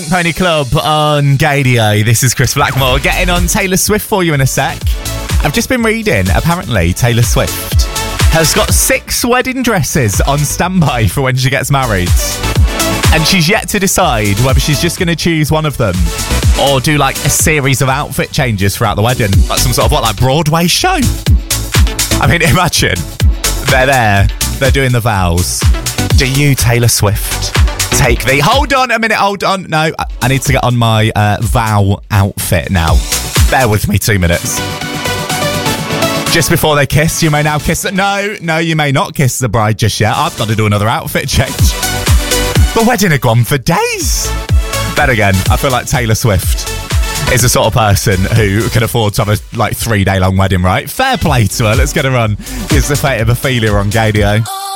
Pony Club on Gadio. This is Chris Blackmore getting on Taylor Swift for you in a sec. I've just been reading, apparently Taylor Swift has got 6 wedding dresses on standby for when she gets married. And she's yet to decide whether she's just going to choose one of them or do like a series of outfit changes throughout the wedding. Like some sort of like Broadway show. I mean, imagine they're there, they're doing the vows. Do you, Taylor Swift, take the... Hold on a minute, hold on. No, I need to get on my vow outfit now. Bear with me 2 minutes. Just before they kiss, you may now kiss... No, you may not kiss the bride just yet. I've got to do another outfit change. The wedding had gone for days. Then again, I feel like Taylor Swift is the sort of person who can afford to have a 3-day long wedding, right? Fair play to her. Let's get her on. It's the fate of Ophelia on Gadio.